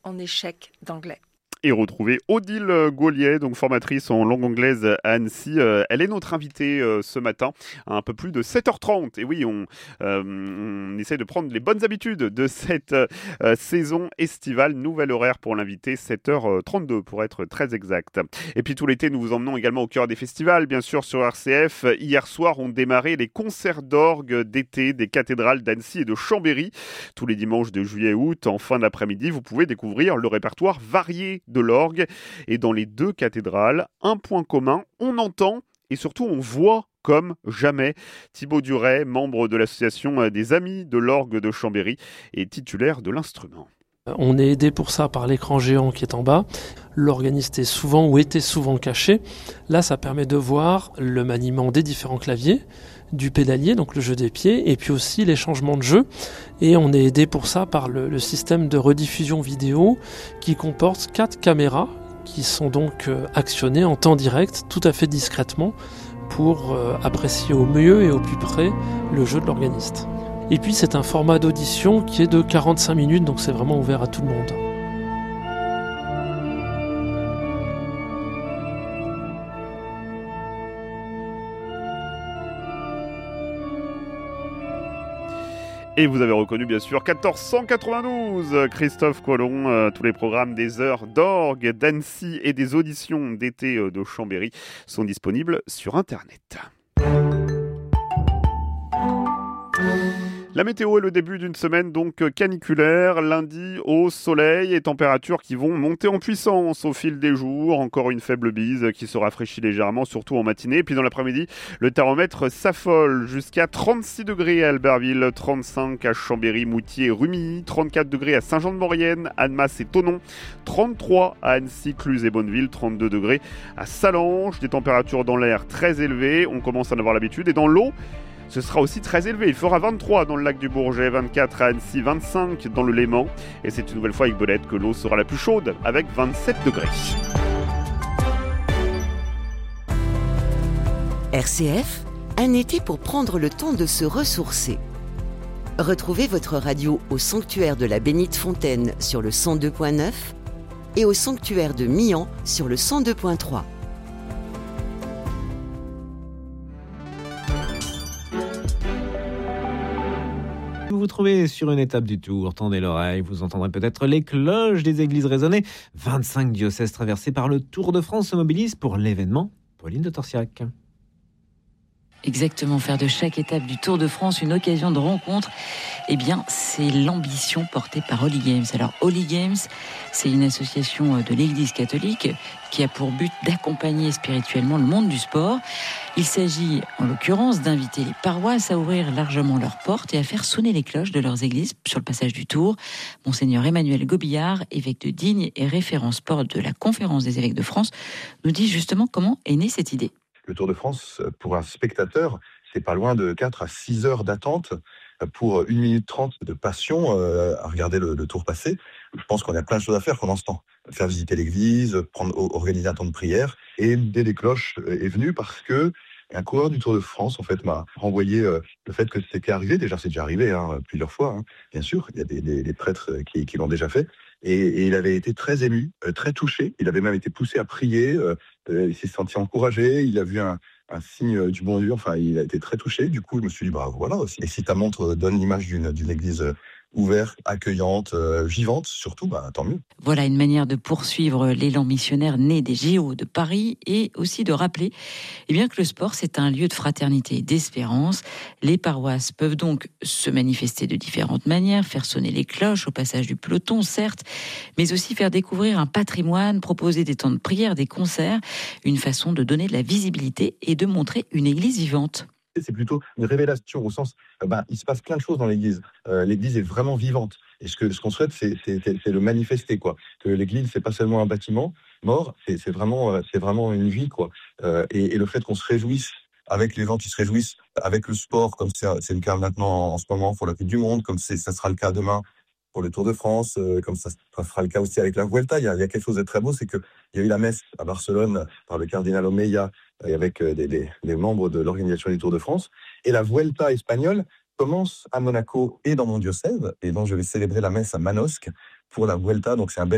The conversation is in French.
en échec d'anglais. Et retrouver Odile Gaulier, donc formatrice en langue anglaise à Annecy. Elle est notre invitée ce matin à un peu plus de 7h30. Et oui, on essaie de prendre les bonnes habitudes de cette saison estivale. Nouvel horaire pour l'inviter, 7h32 pour être très exact. Et puis tout l'été, nous vous emmenons également au cœur des festivals, bien sûr sur RCF. Hier soir ont démarré les concerts d'orgue d'été des cathédrales d'Annecy et de Chambéry. Tous les dimanches de juillet et août, en fin d'après-midi, vous pouvez découvrir le répertoire varié de l'orgue. Et dans les deux cathédrales, un point commun, on entend et surtout on voit comme jamais. Thibaut Duret, membre de l'association des Amis de l'orgue de Chambéry, est titulaire de l'instrument. On est aidé pour ça par l'écran géant qui est en bas. L'organiste est souvent ou était souvent caché. Là, ça permet de voir le maniement des différents claviers, du pédalier, donc le jeu des pieds, et puis aussi les changements de jeu. Et on est aidé pour ça par le système de rediffusion vidéo qui comporte 4 caméras qui sont donc actionnées en temps direct, tout à fait discrètement, pour apprécier au mieux et au plus près le jeu de l'organiste. Et puis c'est un format d'audition qui est de 45 minutes, donc c'est vraiment ouvert à tout le monde. Et vous avez reconnu bien sûr 1492, Christophe Colomb. Tous les programmes des heures d'orgue d'Annecy et des auditions d'été de Chambéry sont disponibles sur Internet. La météo est le début d'une semaine donc caniculaire, lundi au soleil et températures qui vont monter en puissance au fil des jours. Encore une faible bise qui se rafraîchit légèrement, surtout en matinée. Et puis dans l'après-midi, le thermomètre s'affole jusqu'à 36 degrés à Albertville, 35 à Chambéry, Moutier et Rumilly, 34 degrés à Saint-Jean-de-Maurienne, Annemasse et Thonon, 33 à Annecy, Cluses et Bonneville, 32 degrés à Salange. Des températures dans l'air très élevées, on commence à en avoir l'habitude. Et dans l'eau, ce sera aussi très élevé. Il fera 23 dans le lac du Bourget, 24 à Annecy, 25 dans le Léman. Et c'est une nouvelle fois avec Belette que l'eau sera la plus chaude, avec 27 degrés. RCF, un été pour prendre le temps de se ressourcer. Retrouvez votre radio au sanctuaire de la Bénite Fontaine sur le 102.9 et au sanctuaire de Mian sur le 102.3. Vous vous trouvez sur une étape du Tour, tendez l'oreille, vous entendrez peut-être les cloches des églises résonner. 25 diocèses traversés par le Tour de France se mobilisent pour l'événement. Pauline de Torsiac. Exactement, faire de chaque étape du Tour de France une occasion de rencontre, eh bien, c'est l'ambition portée par Holy Games. Alors, Holy Games, c'est une association de l'Église catholique qui a pour but d'accompagner spirituellement le monde du sport. Il s'agit, en l'occurrence, d'inviter les paroisses à ouvrir largement leurs portes et à faire sonner les cloches de leurs églises sur le passage du Tour. Monseigneur Emmanuel Gobillard, évêque de Digne et référent sport de la Conférence des évêques de France, nous dit justement comment est née cette idée. Le Tour de France, pour un spectateur, c'est pas loin de 4 à 6 heures d'attente pour 1 minute 30 de passion à regarder le Tour passer. Je pense qu'on a plein de choses à faire pendant ce temps. Faire visiter l'église, organiser un temps de prière. Et l'idée des cloches est venue parce que un coureur du Tour de France, en fait, m'a renvoyé le fait que c'était arrivé. Déjà, c'est déjà arrivé plusieurs fois, bien sûr. Il y a des prêtres qui l'ont déjà fait. Et il avait été très ému, très touché. Il avait même été poussé à prier. Il s'est senti encouragé. Il a vu un signe du bon Dieu. Enfin, il a été très touché. Du coup, je me suis dit, voilà aussi. Et si ta montre donne l'image d'une église ouverte, accueillante, vivante, surtout, tant mieux. Voilà une manière de poursuivre l'élan missionnaire né des JO de Paris et aussi de rappeler que le sport, c'est un lieu de fraternité et d'espérance. Les paroisses peuvent donc se manifester de différentes manières, faire sonner les cloches au passage du peloton, certes, mais aussi faire découvrir un patrimoine, proposer des temps de prière, des concerts, une façon de donner de la visibilité et de montrer une église vivante. C'est plutôt une révélation au sens, il se passe plein de choses dans l'Église. L'Église est vraiment vivante. Et ce qu'on souhaite, c'est le manifester, quoi. Que l'Église, c'est pas seulement un bâtiment mort, c'est vraiment une vie, quoi. Et le fait qu'on se réjouisse avec les gens qui se réjouissent, avec le sport, comme c'est le cas maintenant en ce moment pour la Coupe du Monde, comme ça sera le cas demain pour le Tour de France, comme ça sera le cas aussi avec la Vuelta. Il y a quelque chose de très beau, c'est qu'il y a eu la messe à Barcelone par le cardinal Omeya et avec des membres de l'organisation du Tour de France. Et la Vuelta espagnole commence à Monaco et dans mon diocèse. Et donc, je vais célébrer la messe à Manosque pour la Vuelta. Donc, c'est un bel